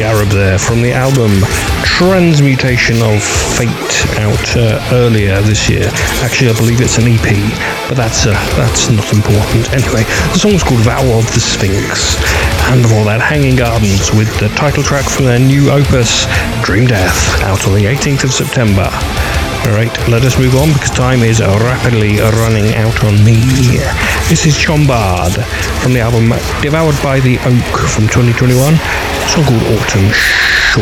Garib there from the album Transmutation of Fate, out earlier this year. Actually, I believe it's an EP, but that's not important. Anyway, the song's called Vow of the Sphinx, and before that, Hanging Gardens with the title track from their new opus, Dream Death, out on the 18th of September. Alright, let us move on because time is rapidly running out on me. This is Chombard from the album Devoured by the Oak from 2021, a song called Autumn Shore.